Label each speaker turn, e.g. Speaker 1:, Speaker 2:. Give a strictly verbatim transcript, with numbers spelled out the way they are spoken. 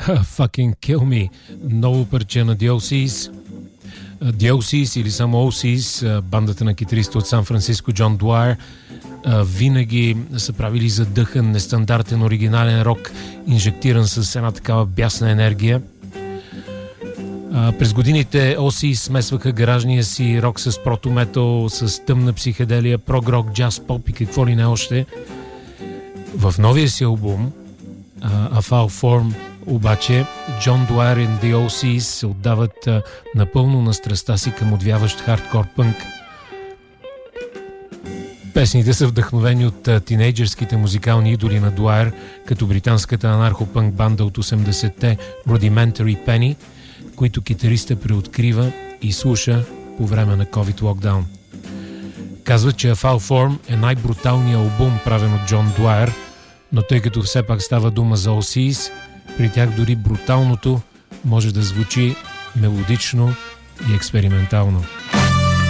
Speaker 1: Fucking Kill Me, ново парче на ди ел Си's. ди ел Си's или само О Си's, бандата на китариста от Сан Франциско Джон Дуайер, винаги са правили задъхан, нестандартен, оригинален рок, инжектиран с една такава бясна енергия. През годините О Си's смесваха гаражния си рок с прото-метал, с тъмна психоделия, прог-рок, джаз, поп и какво ли не още. В новия си албум A Foul Form обаче Джон Дуайер и ди ел Си's се отдават а, напълно на страстта си към отвяващ хардкор пънк. Песните са вдъхновени от а, тинейджърските музикални идоли на Дуайер, като британската анархопънк банда от осемдесетте Rudimentary Penny, които китариста преоткрива и слуша по време на COVID локдаун. Казват, че A Foul Form е най-бруталният албум, правен от Джон Дуайер, но тъй като все пак става дума за О Си's, при тях дори бруталното може да звучи мелодично и експериментално.